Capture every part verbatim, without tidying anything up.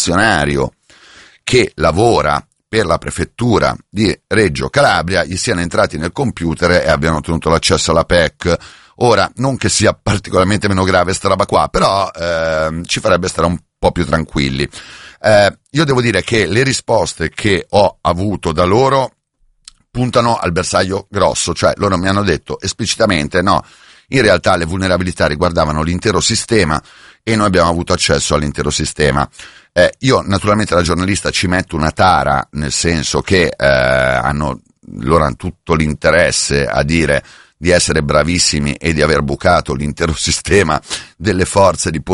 funzionario che lavora per la prefettura di Reggio Calabria gli siano entrati nel computer e abbiano ottenuto l'accesso alla P E C. Ora, non che sia particolarmente meno grave sta roba qua, però eh, ci farebbe stare un po' più tranquilli. Eh, io devo dire che le risposte che ho avuto da loro puntano al bersaglio grosso, cioè loro mi hanno detto esplicitamente no, in realtà le vulnerabilità riguardavano l'intero sistema e noi abbiamo avuto accesso all'intero sistema. Eh, io naturalmente da giornalista ci metto una tara, nel senso che eh, hanno loro hanno tutto l'interesse a dire di essere bravissimi e di aver bucato l'intero sistema delle forze di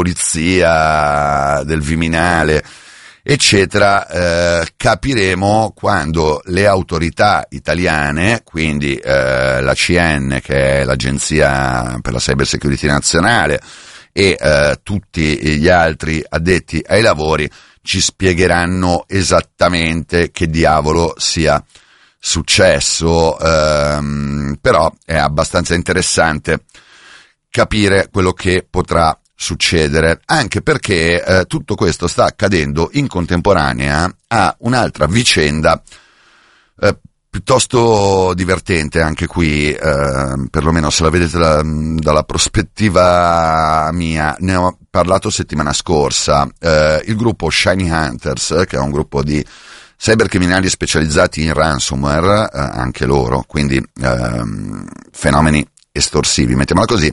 polizia, del Viminale, eccetera. Eh, capiremo quando le autorità italiane, quindi eh, la C N, che è l'Agenzia per la Cyber Security Nazionale, e eh, tutti gli altri addetti ai lavori ci spiegheranno esattamente che diavolo sia successo, ehm, però è abbastanza interessante capire quello che potrà succedere, anche perché eh, tutto questo sta accadendo in contemporanea a un'altra vicenda eh, piuttosto divertente anche qui, eh, perlomeno se la vedete da, dalla prospettiva mia. Ne ho parlato settimana scorsa. Eh, il gruppo Shiny Hunters, che è un gruppo di cybercriminali specializzati in ransomware, eh, anche loro, quindi eh, fenomeni estorsivi, mettiamola così,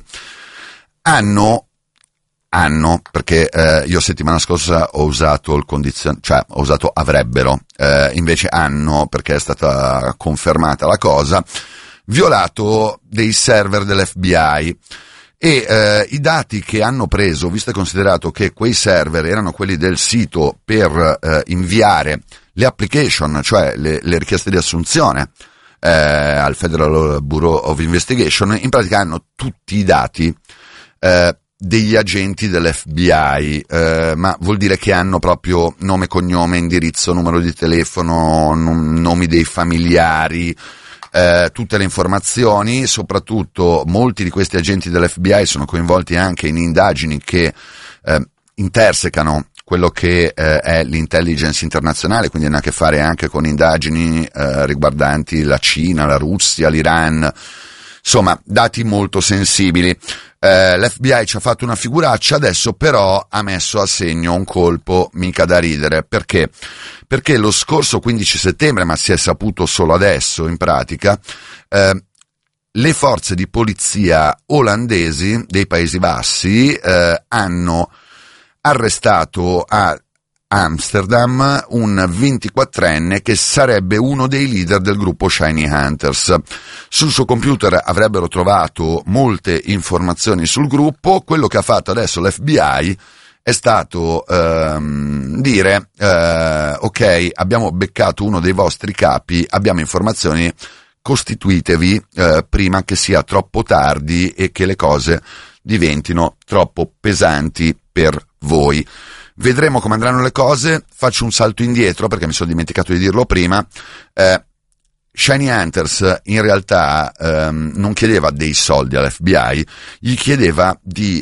hanno hanno, perché eh, io settimana scorsa ho usato il condizion, cioè ho usato avrebbero, eh, invece hanno, perché è stata confermata la cosa, violato dei server dell'F B I e eh, i dati che hanno preso, visto e considerato che quei server erano quelli del sito per eh, inviare le application, cioè le, le richieste di assunzione eh, al Federal Bureau of Investigation, in pratica hanno tutti i dati eh, degli agenti dell'F B I, eh, ma vuol dire che hanno proprio nome, cognome, indirizzo, numero di telefono, nom- nomi dei familiari, eh, tutte le informazioni. Soprattutto molti di questi agenti dell'F B I sono coinvolti anche in indagini che eh, intersecano quello che eh, è l'intelligence internazionale, quindi hanno a che fare anche con indagini eh, riguardanti la Cina, la Russia, l'Iran, insomma dati molto sensibili. Eh, L'F B I ci ha fatto una figuraccia, adesso però ha messo a segno un colpo mica da ridere. Perché? Perché lo scorso quindici settembre, ma si è saputo solo adesso in pratica, eh, le forze di polizia olandesi dei Paesi Bassi eh, hanno arrestato a Amsterdam un ventiquattrenne che sarebbe uno dei leader del gruppo Shiny Hunters. Sul suo computer avrebbero trovato molte informazioni sul gruppo. Quello che ha fatto adesso l'F B I è stato ehm, dire eh, ok, abbiamo beccato uno dei vostri capi, abbiamo informazioni, costituitevi eh, prima che sia troppo tardi e che le cose diventino troppo pesanti per voi. Vedremo come andranno le cose. Faccio un salto indietro perché mi sono dimenticato di dirlo prima. Eh, Shiny Hunters in realtà ehm, non chiedeva dei soldi all'F B I, gli chiedeva di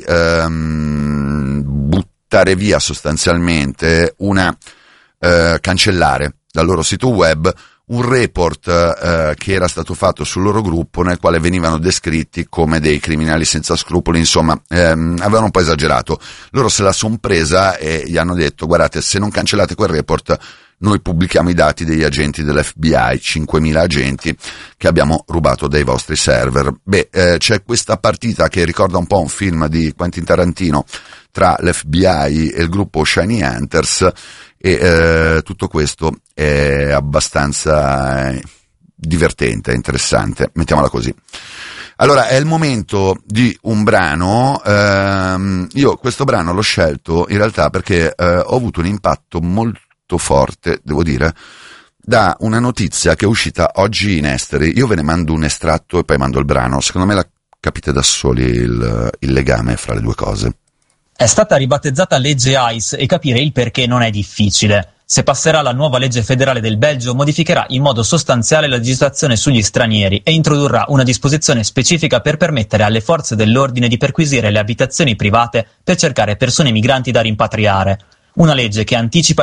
ehm, buttare via sostanzialmente una eh, cancellare dal loro sito web un report eh, che era stato fatto sul loro gruppo, nel quale venivano descritti come dei criminali senza scrupoli. Insomma, ehm, avevano un po' esagerato. Loro se la son presa e gli hanno detto: guardate, se non cancellate quel report noi pubblichiamo i dati degli agenti dell'F B I, cinquemila agenti che abbiamo rubato dai vostri server. Beh, eh, c'è questa partita che ricorda un po' un film di Quentin Tarantino tra l'F B I e il gruppo Shiny Hunters, e eh, tutto questo è abbastanza eh, divertente, interessante, mettiamola così. Allora, è il momento di un brano. ehm, io questo brano l'ho scelto in realtà perché eh, ho avuto un impatto molto forte, devo dire, da una notizia che è uscita oggi in Esteri. Io ve ne mando un estratto e poi mando il brano, secondo me la capite da soli il, il legame fra le due cose. È stata ribattezzata legge I C E e capire il perché non è difficile. Se passerà la nuova legge federale del Belgio, modificherà in modo sostanziale la legislazione sugli stranieri e introdurrà una disposizione specifica per permettere alle forze dell'ordine di perquisire le abitazioni private per cercare persone migranti da rimpatriare. Una legge che anticipa